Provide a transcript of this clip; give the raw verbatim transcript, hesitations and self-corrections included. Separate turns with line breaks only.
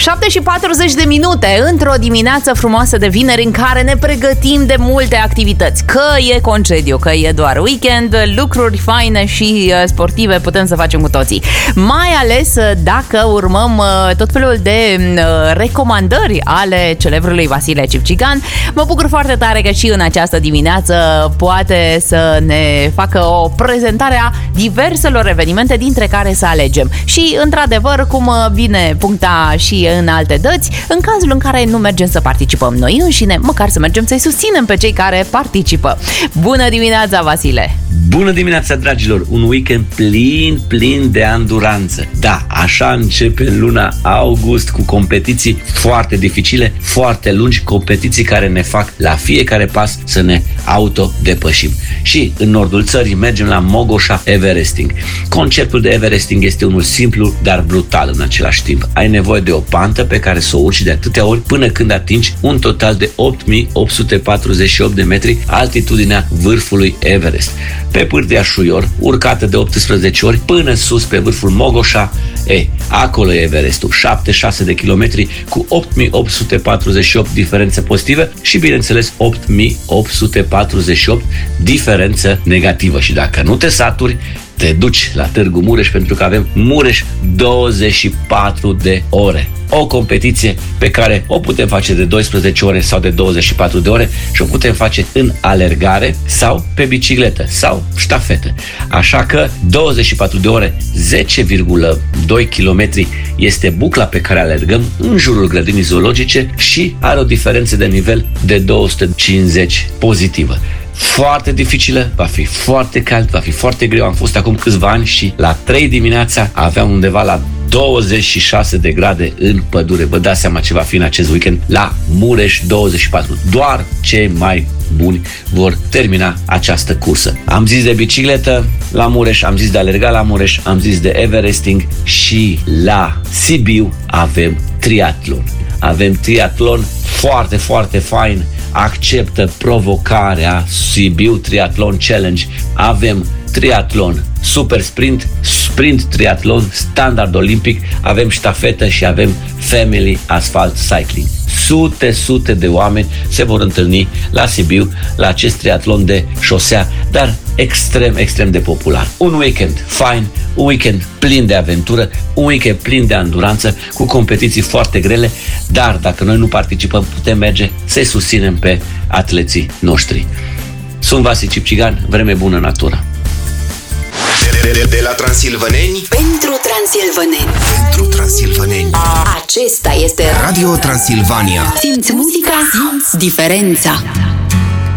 șapte și patruzeci de minute într-o dimineață frumoasă de vineri în care ne pregătim de multe activități. Că e concediu, că e doar weekend, lucruri faine și sportive putem să facem cu toții. Mai ales dacă urmăm tot felul de recomandări ale celebrului Vasile Cipcigan. Mă bucur foarte tare că și în această dimineață poate să ne facă o prezentare a diverselor evenimente dintre care să alegem. Și într-adevăr, cum bine puncta și în alte dăți, în cazul în care nu mergem să participăm noi înșine, măcar să mergem să-i susținem pe cei care participă. Bună dimineața, Vasile!
Bună dimineața, dragilor! Un weekend plin, plin de anduranță. Da, așa începe luna august cu competiții foarte dificile, foarte lungi, competiții care ne fac la fiecare pas să ne autodepășim. Și în nordul țării mergem la Mogoșa Everesting. Conceptul de Everesting este unul simplu, dar brutal în același timp. Ai nevoie de o pantă pe care să o urci de atâtea ori până când atingi un total de opt mii opt sute patruzeci și opt de metri altitudinea vârfului Everest. Pe pârtia Șuior, urcată de optsprezece ori până sus pe vârful Mogoșa, e, acolo e Everestul, șaptezeci și șase de kilometri cu opt mii opt sute patruzeci și opt diferențe pozitive și, bineînțeles, opt mii opt sute patruzeci și opt diferență negativă. Și dacă nu te saturi, te duci la Târgu Mureș, pentru că avem Mureș douăzeci și patru de ore. O competiție pe care o putem face de douăsprezece ore sau de douăzeci și patru de ore și o putem face în alergare sau pe bicicletă sau ștafetă. Așa că douăzeci și patru de ore, zece virgulă doi kilometri este bucla pe care alergăm în jurul grădinii zoologice și are o diferență de nivel de două sute cincizeci pozitivă. Foarte dificilă, va fi foarte cald, va fi foarte greu. Am fost acum câțiva ani și la trei dimineața aveam undeva la douăzeci și șase de grade în pădure. Vă dați seama ce va fi în acest weekend la Mureș douăzeci și patru. Doar cei mai buni vor termina această cursă. Am zis de bicicletă la Mureș, am zis de alergat la Mureș, am zis de Everesting și la Sibiu avem triatlon. Avem triatlon foarte, foarte fain. Acceptă provocarea Sibiu Triathlon Challenge. Avem triatlon, super sprint, sprint triatlon, standard olimpic, avem ștafetă și avem family asphalt cycling. Sute, sute de oameni se vor întâlni la Sibiu la acest triatlon de șosea, dar extrem, extrem de popular. Un weekend fain, un weekend plin de aventură, un weekend plin de anduranță, cu competiții foarte grele, dar dacă noi nu participăm, putem merge să-i susținem pe atleții noștri. Sunt Vasile Cipcigan, vreme bună natură.
De, de, de la Transilvaneni
pentru transilvaneni.
Pentru transilvaneni.
Acesta este
Radio Transilvania.
Simți muzica, simți diferența.